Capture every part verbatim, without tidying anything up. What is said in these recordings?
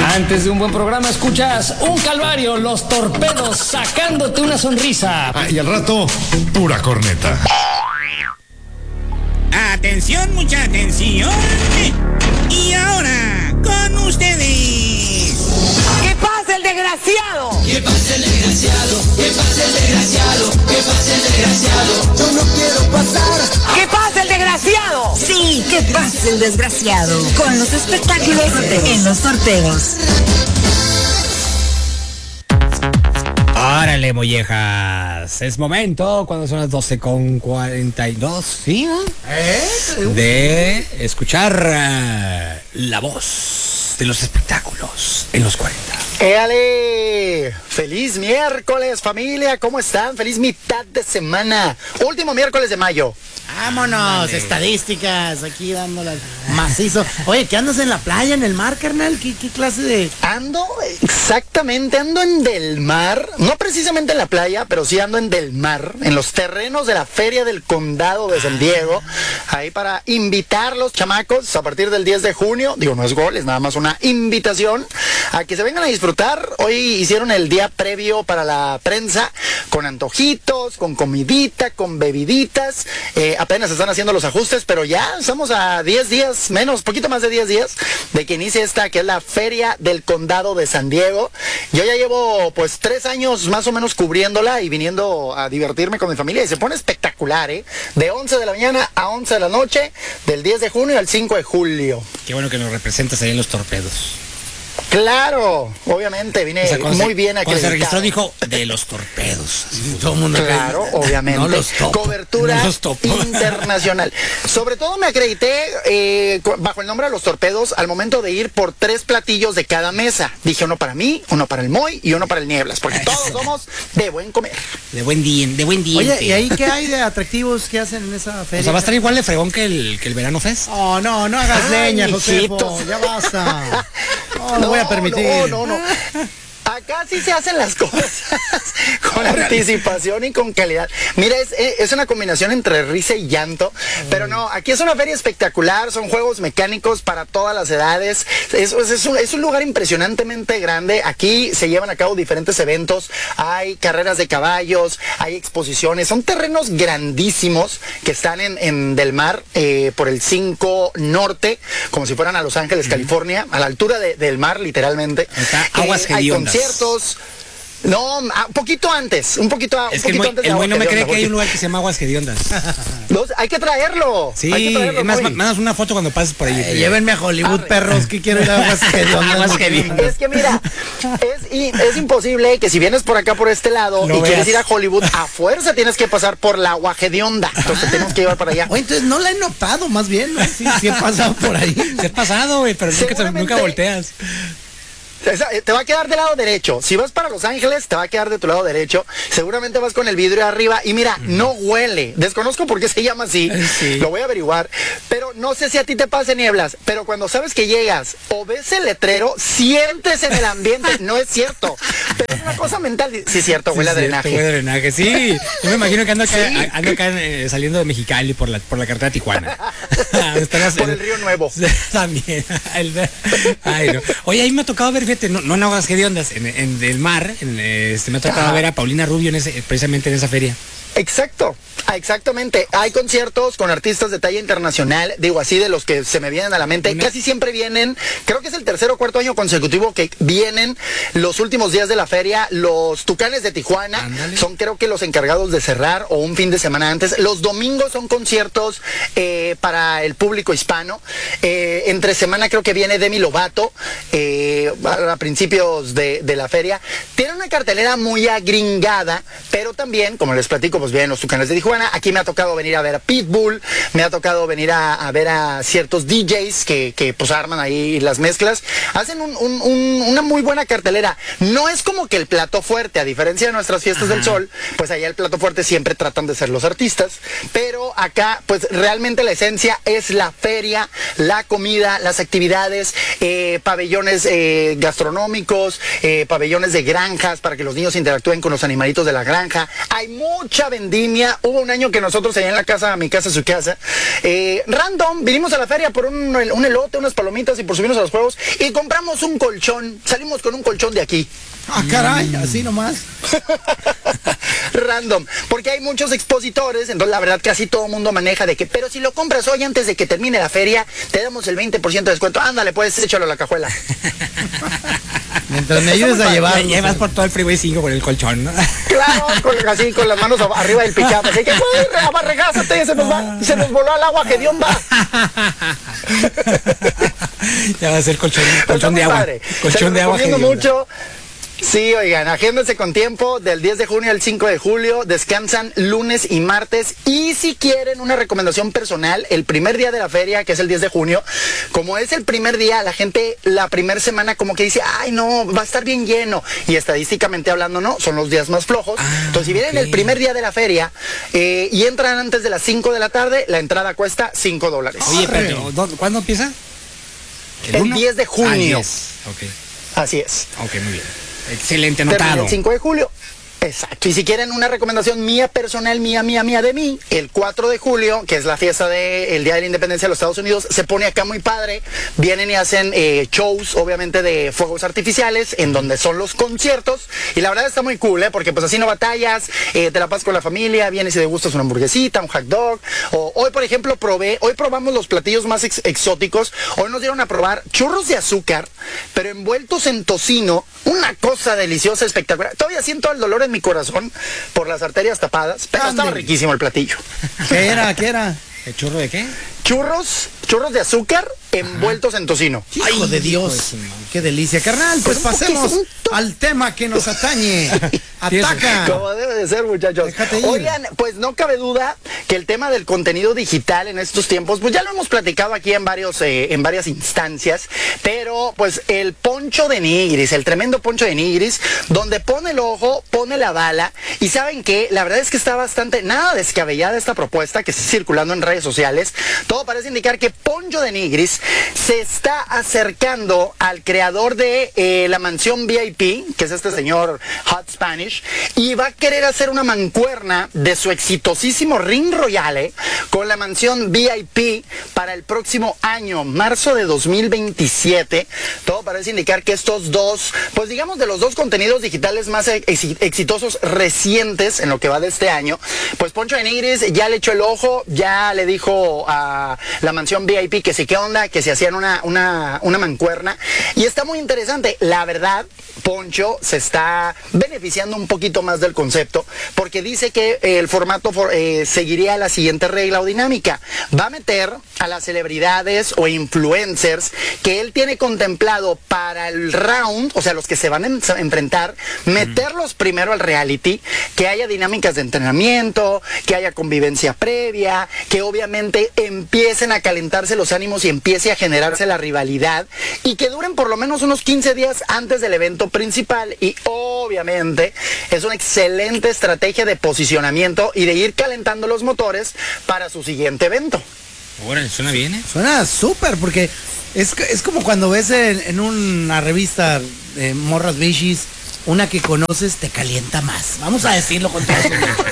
Antes de un buen programa escuchas un calvario, los torpedos sacándote una sonrisa. Ah, y al rato, pura corneta. Atención, mucha atención. Y ahora, con ustedes. ¡Que pase el desgraciado! ¡Que pase el desgraciado! ¡Que pase el desgraciado! ¡Que pase el desgraciado! Yo no quiero pasar. ¡Que pase el desgraciado! Sí, que pase el desgraciado. Con los espectáculos en los torpedos. Órale, mollejas. Es momento, cuando son las doce con cuarenta y dos, ¿sí? ¿Eh? De escuchar uh, la voz de los espectáculos en los cuarenta. ¡Éale! ¡Feliz miércoles, familia! ¿Cómo están? ¡Feliz mitad de semana! Último miércoles de mayo. Vámonos, vale. Estadísticas, aquí dándolas macizo. Oye, ¿qué andas en la playa, en el mar, carnal? ¿Qué, qué clase de...? Ando, exactamente, ando en Del Mar. No precisamente en la playa, pero sí ando en Del Mar, en los terrenos de la Feria del Condado de San Diego. Ahí para invitar los chamacos a partir del diez de junio. Digo, no es gol, es nada más una invitación a que se vengan a disfrutar. Hoy hicieron el día previo para la prensa, con antojitos, con comidita, con bebiditas. Eh, apenas están haciendo los ajustes, pero ya estamos a diez días, menos, poquito más de diez días, de que inicie esta, que es la Feria del Condado de San Diego. Yo ya llevo, pues, tres años más o menos cubriéndola y viniendo a divertirme con mi familia, y se pone espectacular, ¿eh? De once de la mañana a once de la noche, del diez de junio al cinco de julio. Qué bueno que nos representas ahí en los torpedos. Claro, obviamente, vine o sea, muy se, bien acreditado. Cuando se registró dijo, de los torpedos. Todo el mundo claro, cree, obviamente. No los topo, Cobertura no los topo. internacional. Sobre todo me acredité eh, bajo el nombre de los torpedos al momento de ir por tres platillos de cada mesa. Dije uno para mí, uno para el Moy y uno para el Nieblas, porque todos somos de buen comer. De buen diente, de buen diente. Oye, ¿y ahí qué hay de atractivos que hacen en esa feria? O sea, ¿va a estar igual de fregón que el, que el Verano Fest? Oh, no, no hagas Ay, leña, Josefo, ya basta. Oh, no, voy a permitir. No, no, no. Acá sí se hacen las cosas con anticipación y con calidad. Mira, es, es una combinación entre risa y llanto, pero no, aquí es una feria espectacular, son juegos mecánicos para todas las edades, es, es, un, es un lugar impresionantemente grande, aquí se llevan a cabo diferentes eventos, hay carreras de caballos, hay exposiciones, son terrenos grandísimos que están en, en Del Mar, eh, por el cinco Norte, como si fueran a Los Ángeles, uh-huh. California, a la altura de, del mar, literalmente. Está aguas eh, hediondas. Conciertos. No, un poquito antes, un poquito, es un que poquito el antes el de no me cree porque... que hay un lugar que se llama Aguas Hediondas. Los, hay que traerlo. Sí, hay que traerlo, más, mandas una foto cuando pases por ahí. Eh, llévenme a Hollywood, a perros, que quiero ir a Aguas Hediondas. Es que mira, es, y, es imposible que si vienes por acá, por este lado, Lo y veas. quieres ir a Hollywood, a fuerza tienes que pasar por la Agua Hedionda. Entonces te tenemos que llevar para allá. Oye, entonces no la he notado, más bien, ¿no? Sí, sí he pasado por ahí. Se ha pasado, güey, pero nunca, nunca volteas. Te va a quedar del lado derecho. Si vas para Los Ángeles, te va a quedar de tu lado derecho. Seguramente vas con el vidrio arriba. Y mira, mm. no huele. Desconozco por qué se llama así. Sí. Lo voy a averiguar. Pero no sé si a ti te pase, Nieblas. Pero cuando sabes que llegas o ves el letrero, sientes en el ambiente. No es cierto. Pero es una cosa mental. Sí, es cierto, huele sí, a drenaje. Huele a drenaje, sí. Yo me imagino que ando acá, sí. ando acá eh, saliendo de Mexicali por la, por la carretera Tijuana. las, por el Río Nuevo. También. El, ay, no. Oye, ahí me ha tocado ver, fíjate, no, no en Aguas Hediondas, en, en el mar, en, este, me ha tocado ah. ver a Paulina Rubio en ese, precisamente en esa feria. Exacto, exactamente. Hay conciertos con artistas de talla internacional, digo así de los que se me vienen a la mente. Una... Casi siempre vienen, creo que es el tercer o cuarto año consecutivo que vienen los últimos días de la feria. Los Tucanes de Tijuana Ándale. son creo que los encargados de cerrar o un fin de semana antes. Los domingos son conciertos eh, para el público hispano. Eh, entre semana creo que viene Demi Lovato eh, a principios de, de la feria. Tiene una cartelera muy agringada, pero también, como les platico, pues bien, los Tucanes de Tijuana. Aquí me ha tocado venir a ver a Pitbull, me ha tocado venir a, a ver a ciertos D Js que, que pues arman ahí las mezclas. Hacen un, un, un, una muy buena cartelera. No es como que el plato fuerte, a diferencia de nuestras fiestas Ajá. del sol, pues allá el plato fuerte siempre tratan de ser los artistas, pero acá pues realmente la esencia es la feria, la comida, las actividades, eh, pabellones eh, gastronómicos, eh, pabellones de granjas para que los niños interactúen con los animalitos de la granja. Hay mucha vendimia. Hubo un año que nosotros allá en la casa, mi casa, su casa, eh, random, vinimos a la feria por un, un elote, unas palomitas y por subirnos a los juegos y compramos un colchón. Salimos con un colchón de aquí. Ah, caray, así nomás. Random, porque hay muchos expositores, entonces la verdad casi todo el mundo maneja de que, pero si lo compras hoy antes de que termine la feria, te damos el veinte por ciento de descuento. Ándale, pues, échalo a la cajuela. Mientras me ayudes a llevar. Me llevas por todo el Freeway cinco con el colchón, ¿no? Claro, con, así con las manos arriba del pijama. Así que, regásate, se nos va, se nos voló al agua, que Dios va. Ya va a ser colchón, colchón de agua. Padre. Colchón de agua. mucho. Sí, oigan, agéndense con tiempo, del diez de junio al cinco de julio, descansan lunes y martes, y si quieren una recomendación personal, el primer día de la feria, que es el diez de junio, como es el primer día, la gente la primera semana como que dice, ay no, va a estar bien lleno, y estadísticamente hablando no, son los días más flojos, ah, entonces si vienen okay. el primer día de la feria, eh, y entran antes de las cinco de la tarde, la entrada cuesta cinco dólares. Oye, pero, ¿cuándo empieza? El, el diez de junio. Ah, diez. Okay. Así es. Ok, muy bien. Excelente, anotado. El cinco de julio. Exacto. Y si quieren una recomendación mía personal, mía, mía, mía de mí, el cuatro de julio, que es la fiesta del Día de la Independencia de los Estados Unidos, se pone acá muy padre. Vienen y hacen eh, shows, obviamente, de fuegos artificiales, en donde son los conciertos. Y la verdad está muy cool, ¿eh? Porque pues así no batallas, eh, te la pasas con la familia, vienes y degustas una hamburguesita, un hot dog. O hoy, por ejemplo, probé, hoy probamos los platillos más ex exóticos. Hoy nos dieron a probar churros de azúcar, pero envueltos en tocino. Una cosa deliciosa, espectacular. Todavía siento el dolor en mi corazón por las arterias tapadas, pero estaba riquísimo el platillo. ¿Qué era? ¿Qué era? ¿El churro de qué? Churros, churros de azúcar envueltos Ajá. en tocino. Hijo Ay, de Dios, hijo de qué delicia. Carnal, pues pasemos al tema que nos atañe. Ataca. Como debe de ser, muchachos. Oigan, pues no cabe duda que el tema del contenido digital en estos tiempos, pues ya lo hemos platicado aquí en varios, eh, en varias instancias, pero pues el Poncho de Nigris, el tremendo Poncho de Nigris, donde pone el ojo, pone la bala, y ¿saben qué? La verdad es que está bastante, nada descabellada esta propuesta que está circulando en redes sociales. Todo parece indicar que Poncho de Nigris se está acercando al creador de eh, la mansión V I P, que es este señor Hot Spanish, y va a querer hacer una mancuerna de su exitosísimo Ring Royale con la mansión V I P para el próximo año, marzo de dos mil veintisiete. Todo parece indicar que estos dos, pues digamos de los dos contenidos digitales más ex exitosos recientes en lo que va de este año, pues Poncho de Nigris ya le echó el ojo, ya le dijo a la mansión V I P que sí, qué onda, que se hacían una, una, una mancuerna, y está muy interesante. La verdad, Poncho se está beneficiando un poquito más del concepto, porque dice que el formato for, eh, seguiría la siguiente regla o dinámica. Va a meter a las celebridades o influencers que él tiene contemplado para el round, o sea, los que se van a en enfrentar, meterlos primero al reality, que haya dinámicas de entrenamiento, que haya convivencia previa, que obviamente empiecen a calentarse los ánimos y empiece a generarse la rivalidad, y que duren por lo menos unos quince días antes del evento principal. Y obviamente es una excelente estrategia de posicionamiento y de ir calentando los motores para su siguiente evento. Bueno, suena bien, ¿eh? Suena súper, porque es, es como cuando ves en, en una revista de morras bichis, una que conoces te calienta más. Vamos a decirlo con todo.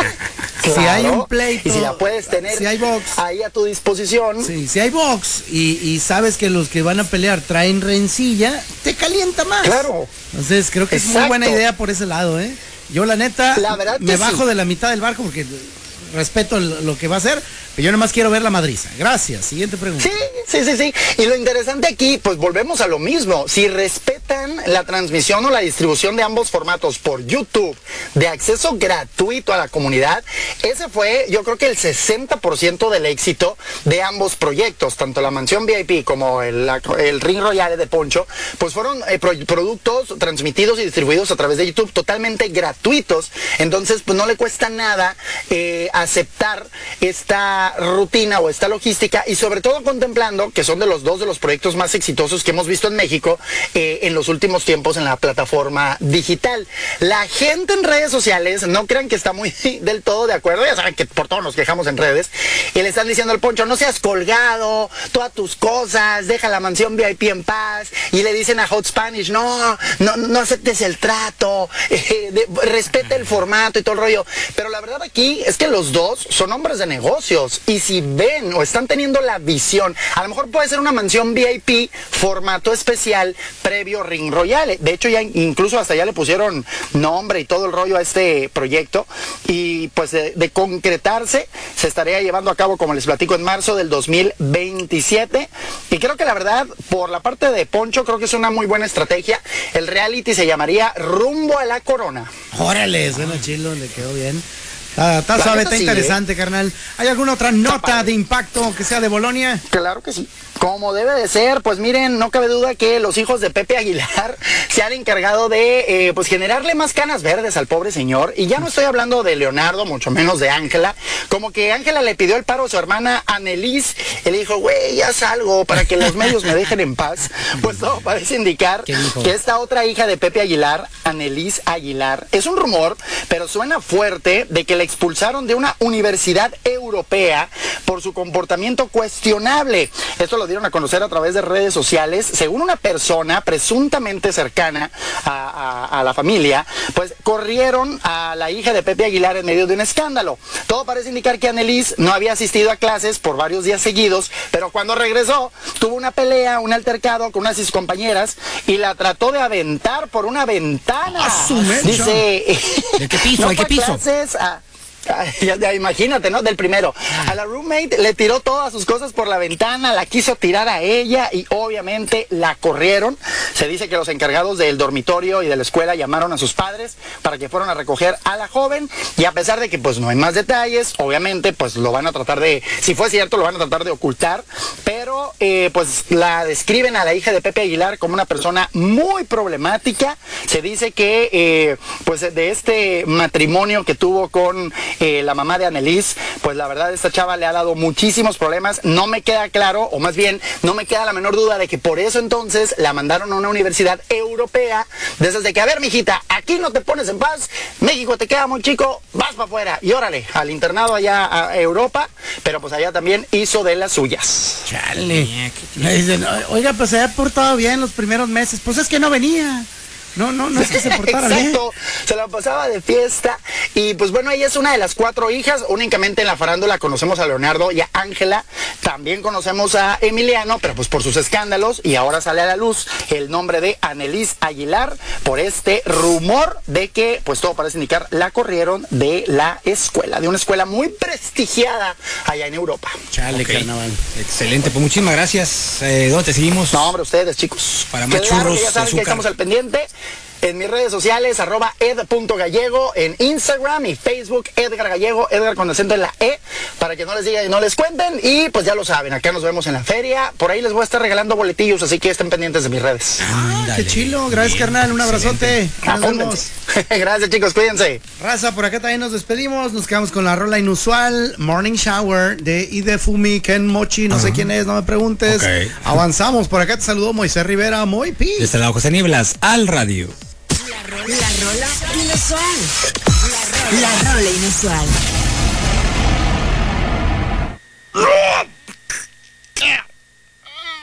Claro, si hay un pleito, y si la puedes tener si hay box, ahí a tu disposición. Sí, si hay box y, y sabes que los que van a pelear traen rencilla, te calienta más. Claro. Entonces creo que Exacto. es muy buena idea por ese lado, ¿eh? Yo la neta la verdad me bajo sí. de la mitad del barco porque respeto lo que va a hacer, pero yo nada más quiero ver la madriza. Gracias. Siguiente pregunta. Sí, sí, sí, sí. Y lo interesante aquí, pues volvemos a lo mismo. Si respetan la transmisión o la distribución de ambos formatos por YouTube, de acceso gratuito a la comunidad, ese fue, yo creo que el sesenta por ciento del éxito de ambos proyectos, tanto la mansión V I P como el, el Ring Royale de Poncho, pues fueron eh, pro productos transmitidos y distribuidos a través de YouTube totalmente gratuitos. Entonces, pues no le cuesta nada eh, aceptar esta rutina o esta logística, y sobre todo contemplando que son de los dos de los proyectos más exitosos que hemos visto en México eh, en, los últimos tiempos en la plataforma digital. La gente en redes sociales, no crean que está muy del todo de acuerdo, ya saben que por todo nos quejamos en redes, y le están diciendo al Poncho, no seas colgado, todas tus cosas, deja la mansión V I P en paz, y le dicen a Hot Spanish, no, no, no aceptes el trato, eh, de, respeta el formato y todo el rollo, pero la verdad aquí es que los dos son hombres de negocios, y si ven o están teniendo la visión, a lo mejor puede ser una mansión V I P, formato especial, previo Ring Royale, de hecho ya incluso hasta ya le pusieron nombre y todo el rollo a este proyecto, y pues de, de concretarse, se estaría llevando a cabo, como les platico, en marzo del dos mil veintisiete, y creo que la verdad, por la parte de Poncho, creo que es una muy buena estrategia. El reality se llamaría Rumbo a la Corona. Órale, suena chilo, le quedó bien. Está, está La suave, neta está sí, interesante, ¿eh? carnal. ¿Hay alguna otra nota de impacto que sea de Bolonia? Claro que sí. Como debe de ser, pues miren, no cabe duda que los hijos de Pepe Aguilar se han encargado de eh, pues generarle más canas verdes al pobre señor. Y ya no estoy hablando de Leonardo, mucho menos de Ángela. Como que Ángela le pidió el paro a su hermana Annelise. Y le dijo, güey, ya salgo para que los medios me dejen en paz. Pues todo parece indicar que esta otra hija de Pepe Aguilar, Annelise Aguilar, es un rumor, pero suena fuerte, de que la expulsaron de una universidad europea por su comportamiento cuestionable. Esto lo dieron a conocer a través de redes sociales. Según una persona presuntamente cercana a, a, a la familia, pues corrieron a la hija de Pepe Aguilar en medio de un escándalo. Todo parece indicar que Annelise no había asistido a clases por varios días seguidos, pero cuando regresó tuvo una pelea, un altercado con unas de sus compañeras y la trató de aventar por una ventana. Dice, ¿de qué piso? no ¿De qué fue a piso? clases, a- Ay, ya, ya, imagínate, ¿no? Del primero. A la roommate le tiró todas sus cosas por la ventana, la quiso tirar a ella y obviamente la corrieron. Se dice que los encargados del dormitorio y de la escuela llamaron a sus padres para que fueran a recoger a la joven, y a pesar de que pues no hay más detalles, obviamente pues lo van a tratar de, si fue cierto, lo van a tratar de ocultar, pero eh, pues la describen a la hija de Pepe Aguilar como una persona muy problemática. Se dice que eh, pues de este matrimonio que tuvo con Eh, la mamá de Annelise, pues la verdad esta chava le ha dado muchísimos problemas. No me queda claro, o más bien no me queda la menor duda de que por eso entonces la mandaron a una universidad europea, de esas de que, a ver, mijita, aquí no te pones en paz, México te queda muy chico, vas para afuera y órale, al internado allá a Europa, pero pues allá también hizo de las suyas. Chale. Le dicen, oiga, pues se ha portado bien los primeros meses. Pues es que no venía. No, no, no es que se portara bien. Exacto, se la pasaba de fiesta. Y pues bueno, ella es una de las cuatro hijas. Únicamente en la farándula conocemos a Leonardo y a Ángela. También conocemos a Emiliano, pero pues por sus escándalos. Y ahora sale a la luz el nombre de Annelise Aguilar por este rumor de que, pues todo parece indicar, la corrieron de la escuela, de una escuela muy prestigiada allá en Europa. Chale, okay. Carnaval. Excelente, pues muchísimas gracias. Eh, ¿Dónde te seguimos? No, hombre, ustedes, chicos. Para más Claro, churros, ya saben azúcar. que estamos al pendiente. En mis redes sociales, arroba ed.gallego, en Instagram y Facebook, Edgar Gallego, Edgar con acento en la E, para que no les digan y no les cuenten. Y pues ya lo saben, acá nos vemos en la feria. Por ahí les voy a estar regalando boletillos, así que estén pendientes de mis redes. Ah, qué chilo. Gracias, bien, carnal. Un abrazote. Apúntense. Gracias, chicos. Cuídense. Raza, por acá también nos despedimos. Nos quedamos con la rola inusual, Morning Shower, de Idefumi Ken Mochi. No uh-huh. sé quién es, no me preguntes. Okay. Avanzamos. Por acá te saludó Moisés Rivera. Muy pi. Desde el lado José Nieblas, al radio. La rola, la rola inusual. La rola, la rola inusual.